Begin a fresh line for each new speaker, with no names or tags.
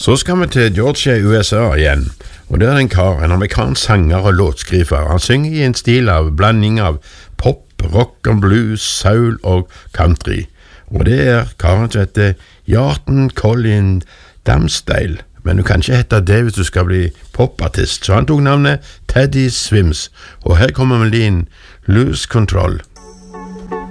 Så skal vi til Georgia i USA igjen, og der er en kar, en amerikansk sanger og låtskriver. Han synger i en stil av blanding av pop, rock and blues, soul og country. Og det er karen som heter Jarton Colin Damsdale, men du kan ikke hete det hvis du skal bli popartist, så han tok navnet Teddy Swims, og her kommer melodien Lose Control.